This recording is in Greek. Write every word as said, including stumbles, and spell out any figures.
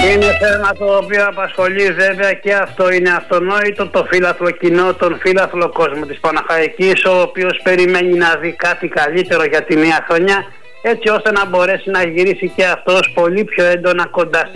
Είναι θέμα το οποίο απασχολεί, βέβαια, και αυτό είναι αυτονόητο, το φύλαθλο κοινό, τον φύλαθλο κόσμο της Παναχαϊκής, ο οποίος περιμένει να δει κάτι καλύτερο για τη νέα χρονιά, έτσι ώστε να μπορέσει να γυρίσει και αυτός πολύ πιο έντονα κοντά στην